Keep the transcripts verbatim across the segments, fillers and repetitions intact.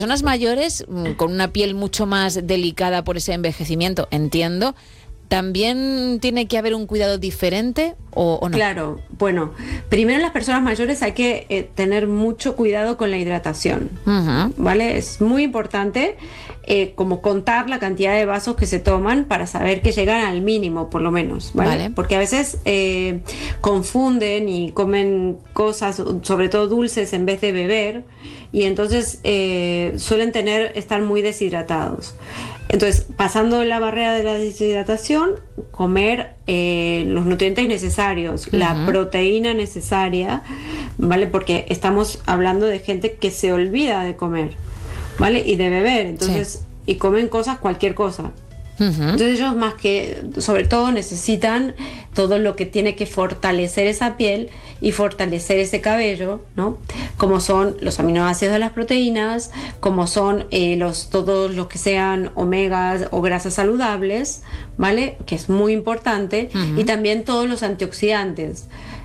Personas mayores con una piel mucho más delicada por ese envejecimiento, entiendo, ¿también tiene que haber un cuidado diferente o, o no? Claro, bueno, primero en las personas mayores hay que eh, tener mucho cuidado con la hidratación, uh-huh. ¿vale? Es muy importante eh, como contar la cantidad de vasos que se toman para saber que llegan al mínimo, por lo menos, ¿vale? Vale. Porque a veces eh, confunden y comen cosas, sobre todo dulces, en vez de beber, y entonces eh, suelen tener estar muy deshidratados. Entonces, pasando la barrera de la deshidratación, comer eh, los nutrientes necesarios, uh-huh. la proteína necesaria, ¿vale? Porque estamos hablando de gente que se olvida de comer, ¿vale? Y de beber, entonces, sí. y comen cosas, cualquier cosa. Uh-huh. Entonces ellos más que, sobre todo, necesitan todo lo que tiene que fortalecer esa piel y fortalecer ese cabello, ¿no? Como son los aminoácidos de las proteínas, como son eh, los todos los que sean omegas o grasas saludables, ¿vale? Que es muy importante, uh-huh. y también todos los antioxidantes.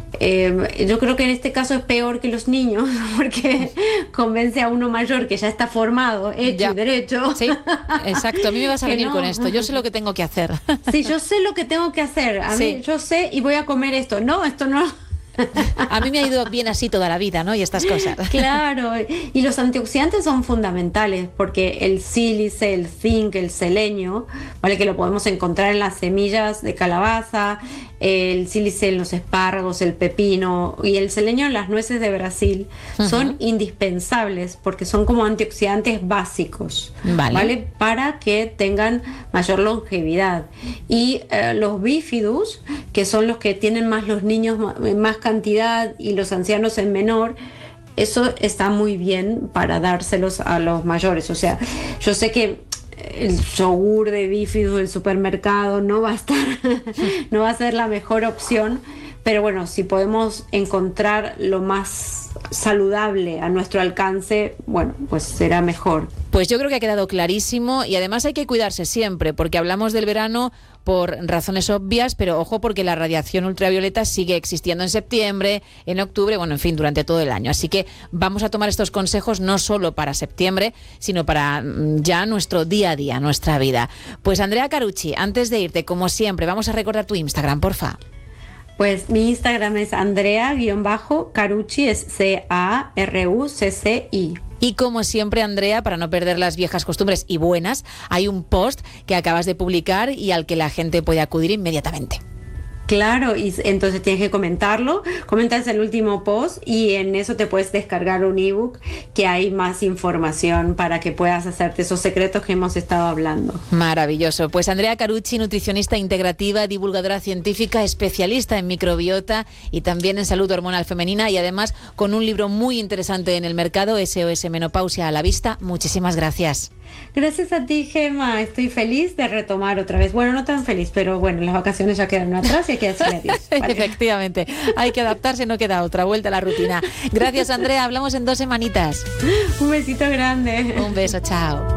Eh, yo creo que en este caso es peor que los niños, porque convence a uno mayor que ya está formado, hecho ya. y derecho. Sí, exacto. A mí me vas a venir no. con esto. Yo sé lo que tengo que hacer. Sí, yo sé lo que tengo que hacer. A sí. mí, yo sé y voy a comer esto. No, esto no. A mí me ha ido bien así toda la vida, ¿no? Y estas cosas. Claro, y los antioxidantes son fundamentales porque el sílice, el zinc, el selenio, ¿vale? Que lo podemos encontrar en las semillas de calabaza, el sílice en los espárragos, el pepino y el selenio en las nueces de Brasil, uh-huh. son indispensables porque son como antioxidantes básicos, vale, ¿vale? Para que tengan mayor longevidad. Y eh, los bífidus, que son los que tienen más los niños, más cantidad, y los ancianos en menor, eso está muy bien para dárselos a los mayores. O sea, yo sé que el yogur de bífidus del supermercado no va a estar no va a ser la mejor opción, pero bueno, si podemos encontrar lo más saludable a nuestro alcance, bueno, pues será mejor. Pues yo creo que ha quedado clarísimo, y además hay que cuidarse siempre, porque hablamos del verano por razones obvias, pero ojo, porque la radiación ultravioleta sigue existiendo en septiembre, en octubre, bueno, en fin, durante todo el año. Así que vamos a tomar estos consejos no solo para septiembre, sino para ya nuestro día a día, nuestra vida. Pues Andrea Carucci, antes de irte, como siempre, vamos a recordar tu Instagram, porfa. Pues mi Instagram es Andrea-Carucci, es C A R U C C I. Y como siempre, Andrea, para no perder las viejas costumbres y buenas, hay un post que acabas de publicar y al que la gente puede acudir inmediatamente. Claro, y entonces tienes que comentarlo, comentas el último post y en eso te puedes descargar un ebook que hay más información para que puedas hacerte esos secretos que hemos estado hablando. Maravilloso. Pues Andrea Carucci, nutricionista integrativa, divulgadora científica, especialista en microbiota y también en salud hormonal femenina, y además con un libro muy interesante en el mercado, S O S Menopausia a la vista. Muchísimas gracias. Gracias a ti, Gemma. Estoy feliz de retomar otra vez. Bueno, no tan feliz, pero bueno, las vacaciones ya quedan atrás y hay que decirle adiós. Vale. Efectivamente, hay que adaptarse, no queda otra, vuelta a la rutina. Gracias, Andrea. Hablamos en dos semanitas. Un besito grande. Un beso, chao.